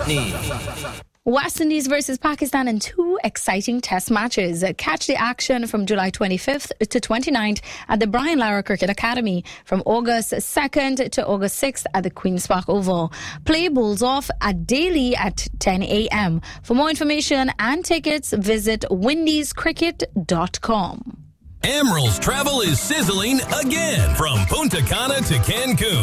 Sapni. West Indies versus Pakistan in 2 exciting test matches. Catch the action from July 25th to 29th at the Brian Lara Cricket Academy, from August 2nd to August 6th at the Queen's Park Oval. Play bowls off at daily at 10 a.m. For more information and tickets, visit windiescricket.com. Emerald's travel is sizzling again from Punta Cana to Cancun.